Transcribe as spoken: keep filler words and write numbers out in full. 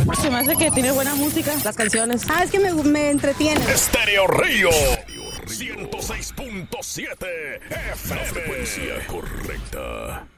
Se me hace que tiene buena música, las canciones. Ah, es que me, me entretiene. Estéreo Río ciento seis punto siete F M. La frecuencia correcta.